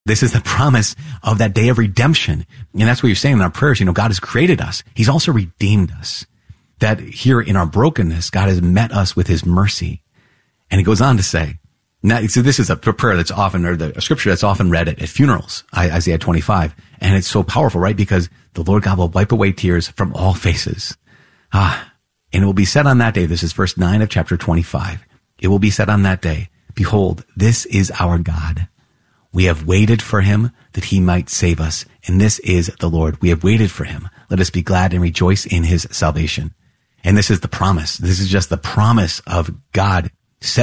This is the promise of that day of redemption. And that's what you're saying in our prayers. God has created us. He's also redeemed us. That here in our brokenness, God has met us with his mercy. And he goes on to say, now, so this is a prayer that's often, or a scripture that's often read at funerals, Isaiah 25. And it's so powerful, right? Because the Lord God will wipe away tears from all faces. And it will be said on that day, this is verse 9 of chapter 25. It will be said on that day, behold, this is our God. We have waited for him that he might save us. And this is the Lord. We have waited for him. Let us be glad and rejoice in his salvation. And this is the promise. This is just the promise of God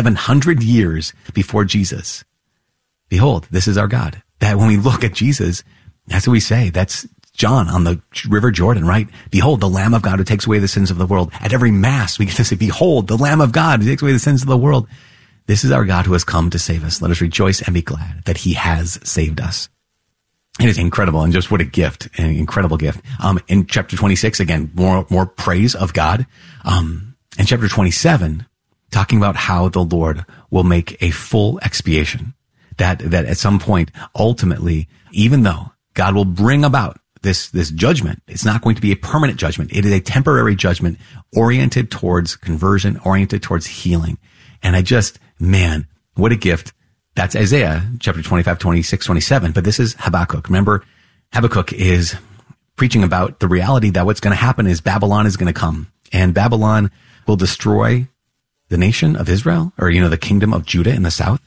700 years before Jesus. Behold, this is our God. That when we look at Jesus, that's what we say. That's John on the River Jordan, right? Behold, the Lamb of God who takes away the sins of the world. At every Mass, we get to say, behold, the Lamb of God who takes away the sins of the world. This is our God who has come to save us. Let us rejoice and be glad that he has saved us. It is incredible. And just what a gift, an incredible gift. In chapter 26, again, more praise of God. In chapter 27, talking about how the Lord will make a full expiation. That at some point, ultimately, even though God will bring about this judgment, it's not going to be a permanent judgment. It is a temporary judgment oriented towards conversion, oriented towards healing. And man, what a gift. That's Isaiah chapter 25, 26, 27. But this is Habakkuk. Remember, Habakkuk is preaching about the reality that what's going to happen is Babylon is going to come, and Babylon will destroy the nation of Israel, or, the kingdom of Judah in the south.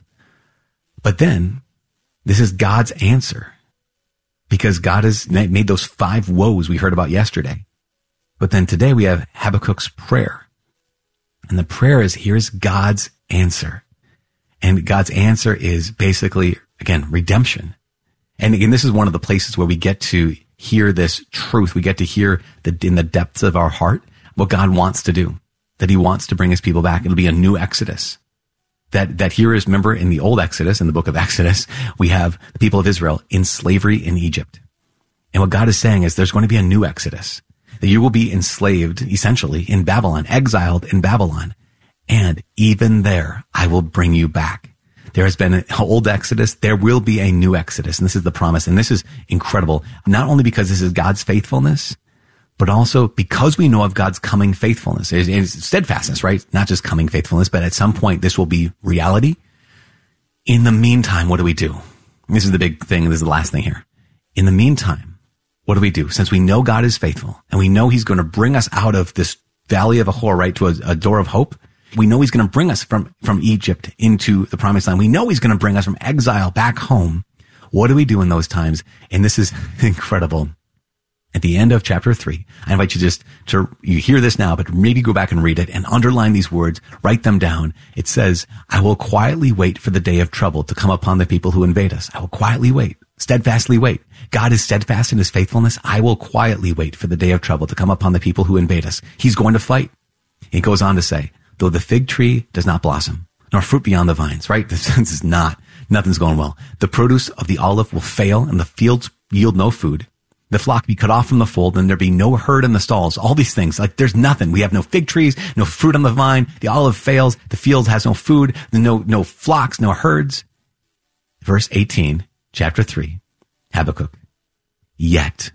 But then this is God's answer, because God has made those 5 woes we heard about yesterday. But then today we have Habakkuk's prayer. And the prayer is, here's God's answer. And God's answer is basically, again, redemption. And again, this is one of the places where we get to hear this truth. We get to hear in the depths of our heart what God wants to do, that he wants to bring his people back. It'll be a new Exodus. That here is, remember, in the old Exodus, in the book of Exodus, we have the people of Israel in slavery in Egypt. And what God is saying is there's going to be a new Exodus, that you will be enslaved, essentially, in Babylon, exiled in Babylon. And even there, I will bring you back. There has been an old Exodus. There will be a new Exodus. And this is the promise. And this is incredible, not only because this is God's faithfulness, but also because we know of God's coming faithfulness. It's steadfastness, right? Not just coming faithfulness, but at some point this will be reality. In the meantime, what do we do? This is the big thing. This is the last thing here. In the meantime, what do we do? Since we know God is faithful and we know he's going to bring us out of this valley of Achor, right, to a door of hope. We know he's going to bring us from Egypt into the promised land. We know he's going to bring us from exile back home. What do we do in those times? And this is incredible. At the end of chapter 3, I invite you you hear this now, but maybe go back and read it and underline these words, write them down. It says, I will quietly wait for the day of trouble to come upon the people who invade us. I will quietly wait, steadfastly wait. God is steadfast in his faithfulness. I will quietly wait for the day of trouble to come upon the people who invade us. He's going to fight. He goes on to say, though the fig tree does not blossom, nor fruit beyond the vines, right? This is nothing's going well. The produce of the olive will fail and the fields yield no food. The flock be cut off from the fold, and there be no herd in the stalls. All these things, like there's nothing. We have no fig trees, no fruit on the vine. The olive fails. The field has no food. No flocks, no herds. Verse 18, chapter 3, Habakkuk. Yet,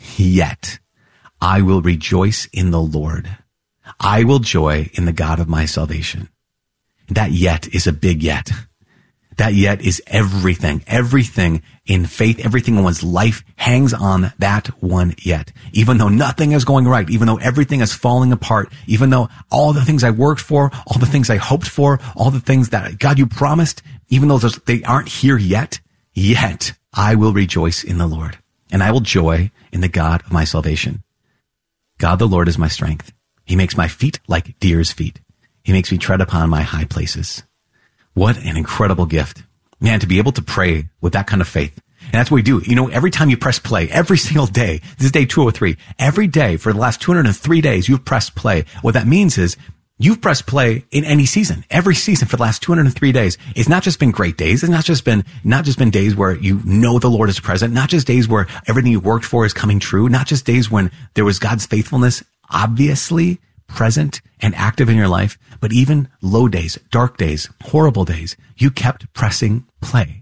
I will rejoice in the Lord. I will joy in the God of my salvation. That yet is a big yet. That yet is everything. Everything in faith, everything in one's life hangs on that one yet. Even though nothing is going right, even though everything is falling apart, even though all the things I worked for, all the things I hoped for, all the things that God you promised, even though they aren't here yet I will rejoice in the Lord, and I will joy in the God of my salvation. God the Lord is my strength. He makes my feet like deer's feet. He makes me tread upon my high places. What an incredible gift. Man, to be able to pray with that kind of faith. And that's what we do. Every time you press play, every single day, this is day 203, every day for the last 203 days, you've pressed play. What that means is you've pressed play in any season, every season for the last 203 days. It's not just been great days. It's not just been days where you know the Lord is present, not just days where everything you worked for is coming true, not just days when there was God's faithfulness obviously present and active in your life, but even low days, dark days, horrible days, you kept pressing play.